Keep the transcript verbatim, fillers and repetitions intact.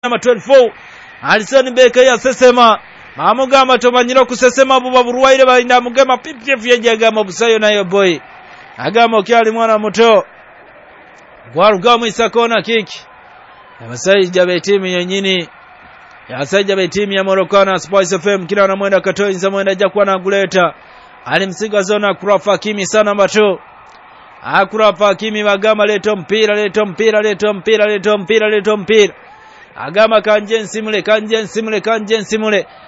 nama twenty four Alison Beke ya sesema mamugamba tomanyira kusesema buba burwaire balinda mugema pipye vyegama busayo nayo boy agama okyali mwana muto gwarugamu isakona kiki abasajja betimu yenyini yasajja betimu ya Morokana Spice F M kila na mwenda katoinza mwenda jakwa na guleta ali msiga zona kurafa kimi sana mato akurafa kimi bagama leto mpira leto mpira leto mpira leto mpira leto mpira agama kanje nsimule kanje nsimule kanje nsimule